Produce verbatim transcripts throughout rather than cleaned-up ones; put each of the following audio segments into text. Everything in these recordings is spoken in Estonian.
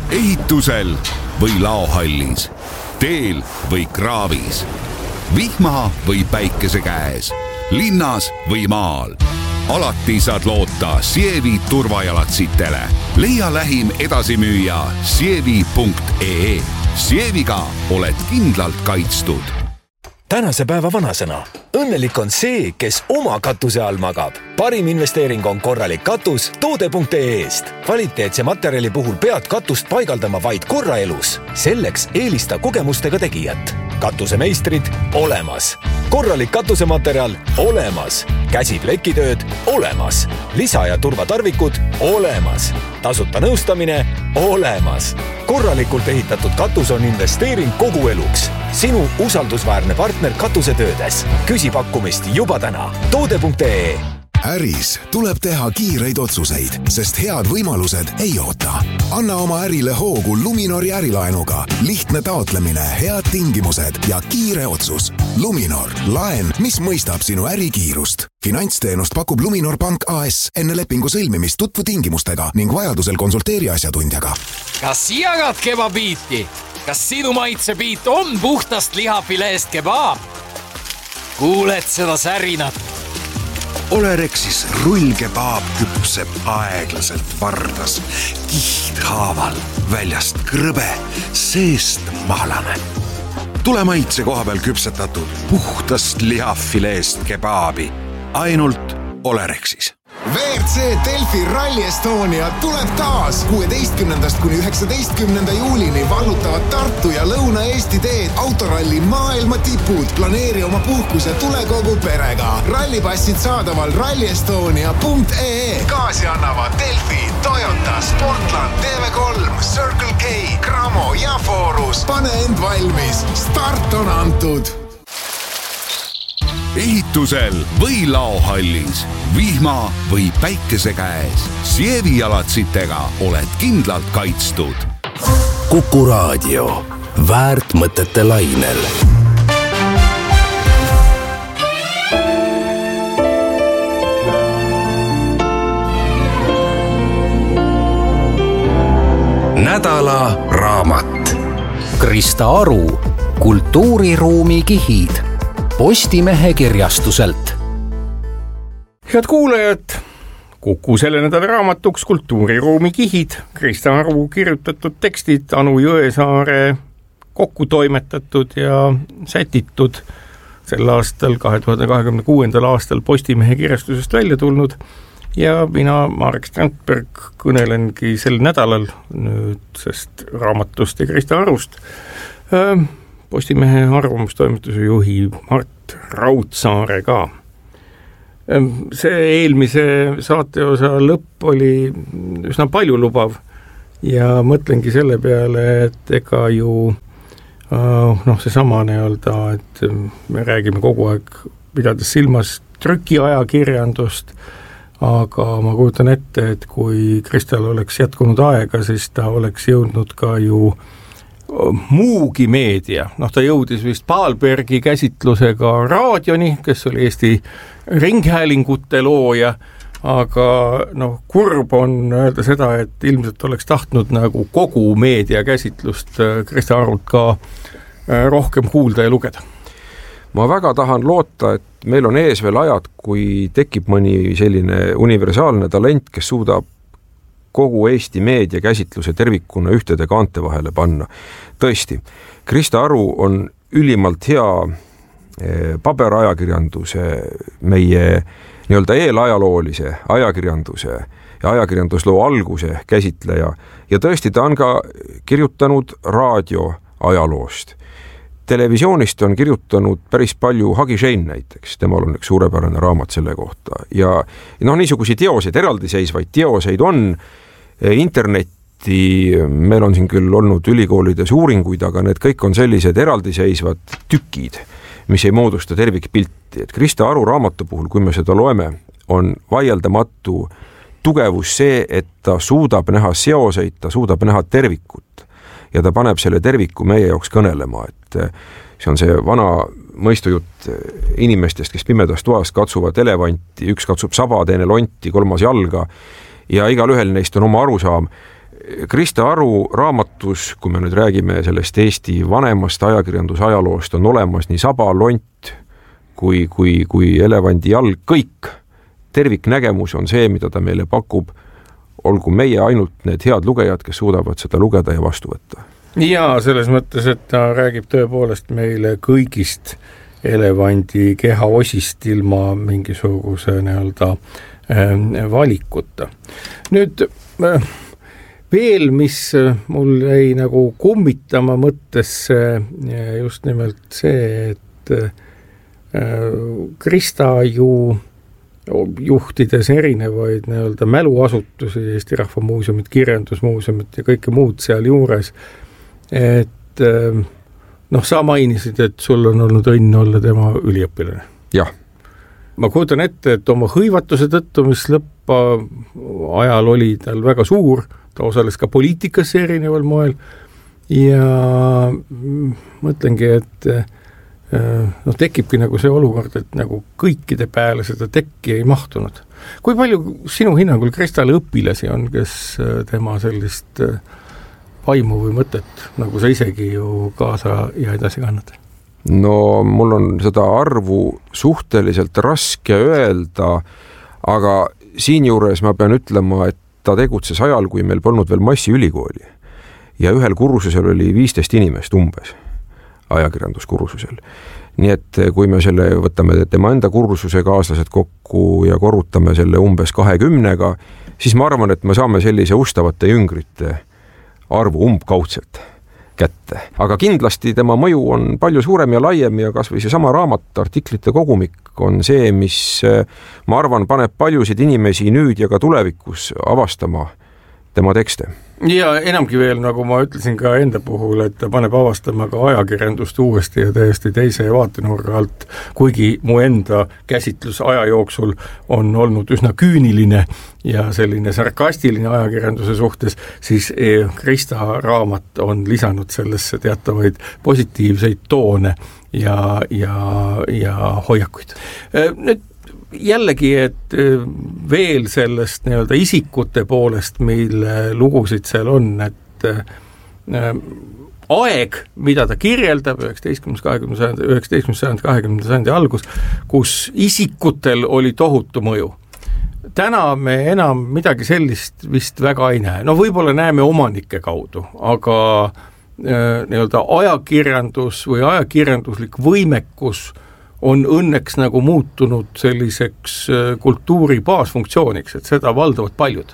ehitusel või laohallis, teel või kraavis, vihma või päikese käes, linnas või maal. Alati saad loota Sievi turvajalatsitele. Leia lähim edasimüüja sievi punkt ee. Sieviga oled kindlalt kaitstud. Tänase päeva vanasõna. Õnnelik on see, kes oma katuse all magab. Parim investeering on korralik katus toode punkt ee-st. Kvaliteetse materjali puhul pead katust paigaldama vaid korra elus. Selleks eelista kogemustega tegijat. Katusemeistrid olemas. Korralik katusematerjal olemas. Käsiplekkitööd olemas. Lisa- ja turvatarvikud olemas. Tasuta nõustamine olemas. Korralikult ehitatud katus on investeering kogu eluks. Sinu usaldusväärne partner katusetöödes. Küsi pakkumist juba täna. toode punkt ee. Äris tuleb teha kiireid otsuseid, sest head võimalused ei oota. Anna oma ärile hoogu Luminori ärilaenuga. Lihtne taotlemine, head tingimused ja kiire otsus. Luminor, laen, mis mõistab sinu ärikiirust. Finantsteenust pakub Luminor Pank A S. Enne lepingu sõlmimist tutvu tingimustega ning vajadusel konsulteeri asjatundjaga. Kas jagad kebabiiti? Kas sinu maitsebiit on puhtast lihafileest kebaab? Kuuled seda särinat? Olerexis rullkebaab küpseb aeglaselt vardas, kihthaaval, väljast krõbe, seest mahlane. Tule maitse koha peal küpsetatud puhtast lihafileest kebaabi, ainult Olerexis. V R C Delfi Rally Estonia tuleb taas kuueteistkümnendast kuni üheksateistkümnenda juulini vallutavad Tartu ja Lõuna-Eesti teed autoralli maailma tipud. Planeeri oma puhkuse tule kogu perega. Rallipassid saadaval rally estonia punkt ee. Gaasi annavad Delfi, Toyota, Sportland, T V kolm, Circle K, Cramo ja Forus. Pane end valmis. Start on antud. Ehitusel või laohallis, vihma või päikese käes. Sievi jalatsitega oled kindlalt kaitstud. Kuku Raadio. Väärt mõtete lainel. Nädala raamat. Krista Aru, kultuuriruumi kihid. Postimehe kirjastuselt. Head kuulajad, Kuku selle nädala raamatuks kultuuriruumi kihid. Krista Aru kirjutatud tekstid, Anu Jõesaare kokku toimetatud ja sätitud sel aastal, kahe tuhande kahekümne kuuendal aastal Postimehe kirjastusest välja tulnud. Ja mina, Marek Strandberg, kõnelengi sel nädalal nüüd sest raamatust ja Krista Arust. Postimehe arvamustoimetuse juhi Mart Raudsaare ka. See eelmise saateosa lõpp oli üsna palju lubav ja mõtlengi selle peale, et ega ju noh, see sama nii-öelda, et me räägime kogu aeg pidades silmas trükiajakirjandust, aga ma kujutan ette, et kui Kristal oleks jätkunud aega, siis ta oleks jõudnud ka ju muugi meedia, noh ta jõudis vist Paalbergi käsitlusega raadioni, kes oli Eesti ringhäälingute looja, aga noh, kurb on öelda seda, et ilmselt oleks tahtnud nagu kogu meedia käsitlust Krista Arult ka rohkem kuulda ja lugeda. Ma väga tahan loota, et meil on ees veel ajad, kui tekib mõni selline universaalne talent, kes suudab kogu Eesti meedia käsitluse tervikuna ühtede kaante vahele panna. Tõesti, Krista Aru on ülimalt hea paberajakirjanduse, meie nii-öelda eelajaloolise ajakirjanduse ja ajakirjandusloo alguse käsitleja ja tõesti ta on ka kirjutanud raadio ajaloost. Televisioonist on kirjutanud päris palju Hagi Shein näiteks, temal on üks suurepärane raamat selle kohta ja noh, niisuguseid teoseid, eraldiseisvaid teoseid on internetti, meil on siin küll olnud ülikoolides uuringuid, aga need kõik on sellised eraldiseisvad tükid, mis ei moodusta tervikpilti, et Krista Aru raamatu puhul, kui me seda loeme, on vaieldamatu tugevus see, et ta suudab näha seoseid, ta suudab näha tervikut ja ta paneb selle terviku meie jaoks kõnelema, et see on see vana mõistujutt inimestest, kes pimedas toas katsuvad elevanti, üks katsub saba, teine lonti, kolmas jalga ja igal ühel neist on oma arusaam. Krista Aru raamatus, kui me nüüd räägime sellest Eesti vanemast ajakirjandusajaloost, on olemas nii saba, lont kui, kui, kui elevandi jalg, kõik. Terviknägemus on see, mida ta meile pakub, olgu meie ainult need head lugejad, kes suudavad seda lugeda ja vastu võtta. Ja selles mõttes, et ta räägib tõepoolest meile kõigist elevandi keha osist ilma mingisuguse nii-öelda valikuta. Nüüd veel, mis mul jäi nagu kummitama mõttesse just nimelt see, et Krista ju juhtides erinevaid nii-öelda mäluasutusi, Eesti Rahva Muuseumit, Kirjandusmuuseumit ja kõike muud seal juures, et noh, sa mainisid, et sul on olnud õnn olla tema üliõpilane. Jah. Ma kujutan ette, et oma hõivatuse tõttu, mis lõppa ajal oli tal väga suur, ta osales ka poliitikasse erineval moel ja mõtlengi, et no tekibki nagu see olukord, et nagu kõikide peale seda tekki ei mahtunud. Kui palju sinu hinnangul Kristale õpilasi on, kes tema sellist vaimu või mõtet, nagu sa isegi ju kaasa ja edasi kannad? No mul on seda arvu suhteliselt raske öelda, aga siinjuures ma pean ütlema, et ta tegutses ajal, kui meil polnud veel massiülikooli ja ühel kursusel oli viisteist inimest umbes ajakirjanduskursusel. Nii et kui me selle võtame tema enda kursuse kaaslased kokku ja korrutame selle umbes kahekümnega, siis ma arvan, et me saame sellise ustavate jüngrite arvu umbkaudselt kätte. Aga kindlasti tema mõju on palju suurem ja laiem ja kas või see sama raamat, artiklite kogumik on see, mis ma arvan, paneb paljusid inimesi nüüd ja ka tulevikus avastama tema tekste. Ja enamgi veel, nagu ma ütlesin ka enda puhul, et ta paneb avastama ka ajakirjandust uuesti ja täiesti teise vaatenurga alt, kuigi mu enda käsitlus aja jooksul on olnud üsna küüniline ja selline sarkastiline ajakirjanduse suhtes, siis Krista raamat on lisanud sellesse teatavaid positiivseid toone ja, ja, ja hoiakuid. Nüüd jällegi, et veel sellest nii-öelda isikute poolest, mille lugusid seal on, et äh, aeg, mida ta kirjeldab üheksateistkümnenda kahekümnenda sajandi, üheksateistkümnenda sajandi, kahekümnenda sajandi algus, kus isikutel oli tohutu mõju. Täna me enam midagi sellist vist väga ei näe. No võib-olla näeme omanike kaudu, aga äh, nii-öelda ajakirjandus või ajakirjanduslik võimekus on õnneks nagu muutunud selliseks kultuuri baasfunktsiooniks, et seda valdavad paljud.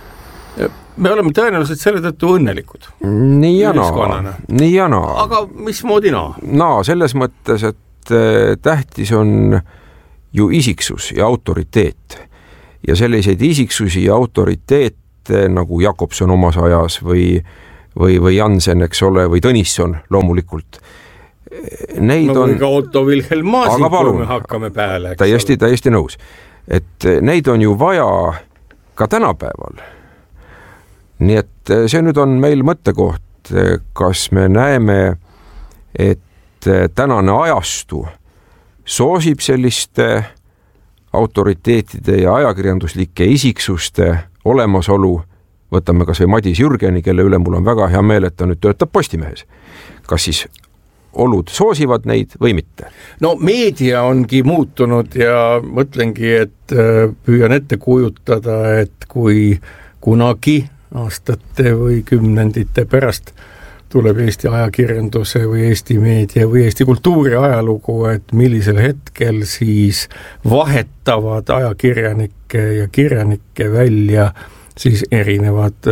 Me oleme tõenäoliselt selle tõttu õnnelikud. Nii ja naa. Nii ja naa. Aga mismoodi naa? Naa, selles mõttes, et tähtis on ju isiksus ja autoriteet. Ja selliseid isiksusi ja autoriteete nagu Jakobson omas ajas või, või, või Jansen, eks ole, või Tõnisson loomulikult. Neid no, on... ka Otto Wilhelm Maasik, kui me hakkame pääle. Täiesti, täiesti nõus. Et neid on ju vaja ka tänapäeval. Nii et see nüüd on meil mõttekoht, kas me näeme, et tänane ajastu soosib selliste autoriteetide ja ajakirjanduslike isiksuste olemasolu. Võtame kas või Madis Jürgeni, kelle üle mul on väga hea meel, et ta nüüd töötab Postimehes. Kas siis olud soosivad neid või mitte? No meedia ongi muutunud ja mõtlengi, et püüan ette kujutada, et kui kunagi aastate või kümnendite pärast tuleb Eesti ajakirjanduse või Eesti meedia või Eesti kultuuri ajalugu, et millisel hetkel siis vahetavad ajakirjanikke ja kirjanikke välja siis erinevad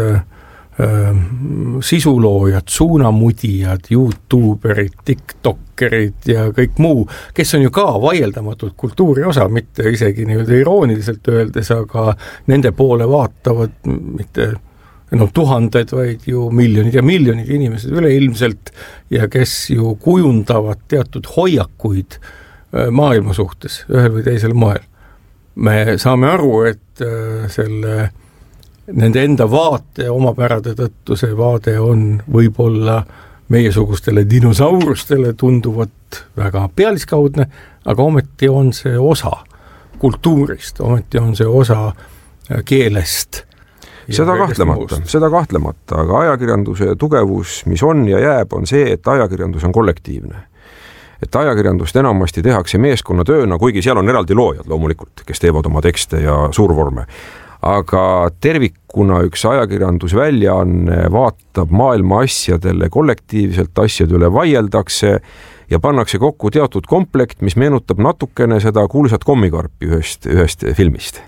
sisuloojad, suunamudijad, youtuberid, tiktokerid ja kõik muu, kes on ju ka vaieldamatult kultuuri osa, mitte isegi nii-öelda irooniliselt öeldes, aga nende poole vaatavad mitte no, tuhanded, vaid ju miljonid ja miljonid inimesed üleilmselt ja kes ju kujundavad teatud hoiakuid maailma suhtes ühel või teisel moel. Me saame aru, et selle nende enda vaate omapärade tõttu see vaade on võib-olla meiesugustele dinosaurustele tunduvat väga pealiskaudne, aga ometi on see osa kultuurist, ometi on see osa keelest. seda kahtlemata, seda kahtlemata, aga ajakirjanduse tugevus, mis on ja jääb, on see, et ajakirjandus on kollektiivne. Et ajakirjandust enamasti tehakse meeskonnatööna, kuigi seal on eraldi loojad loomulikult, kes teevad oma tekste ja suurvorme. Aga tervikuna üks ajakirjandusväljaanne vaatab maailma asjadele kollektiivselt, asjade üle vaieldakse ja pannakse kokku teatud komplekt, mis meenutab natukene seda kuulsat kommikarpi ühest, ühest filmist.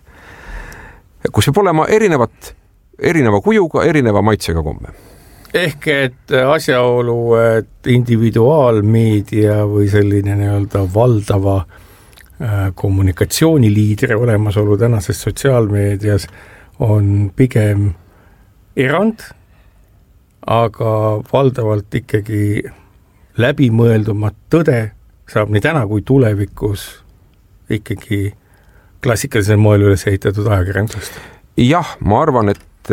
Kus peab olema erinevat, erineva kujuga, erineva maitsega komme. Ehk et asjaolu, et individuaalmeedia või selline nii-öelda valdava kommunikatsiooniliidri olemasolu tänases sotsiaalmeedias on pigem erand, aga valdavalt ikkagi läbimõeldumat tõde saab nii täna kui tulevikus ikkagi klassikalisel moel üles ehitatud ajakirjandusest. Jah, ma arvan, et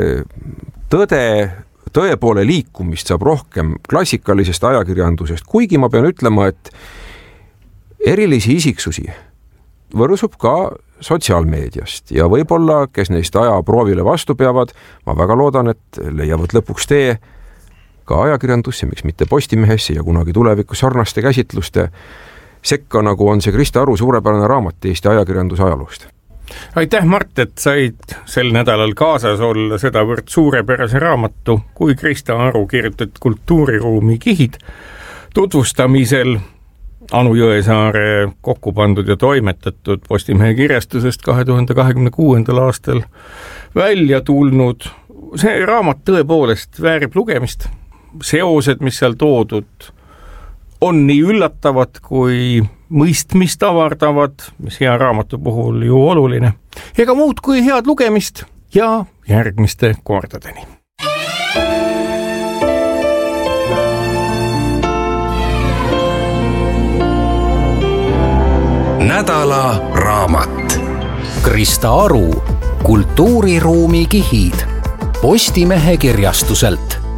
tõde tõe poole liikumist saab rohkem klassikalisest ajakirjandusest, kuigi ma pean ütlema, et erilisi isiksusi võrsub ka sotsiaalmeediast ja võib-olla, kes neist aja proovile vastu peavad, ma väga loodan, et leiavad lõpuks tee ka ajakirjandusse, miks mitte Postimehesse ja kunagi tulevikus sarnaste käsitluste sekka, nagu on see Krista Aru suurepärane raamat Eesti ajakirjanduse ajaloost. Aitäh, Mart, et said sel nädalal kaasas olla sedavõrd suurepärase raamatu kui Krista Aru kirjutatud kultuuriruumi kihid tutvustamisel Anu Jõesaare kokku pandud ja toimetatud Postimehe kirjastusest kahe tuhande kahekümne kuuendal aastal välja tulnud. See raamat tõepoolest väärib lugemist. Seosed, mis seal toodud, on nii üllatavad kui mõistmist avardavad, mis hea raamatu puhul ju oluline. Ega muud kui head lugemist ja järgmiste kordadeni. Nädala raamat. Krista Aru, kultuuriruumi kihid Postimehe kirjastuselt.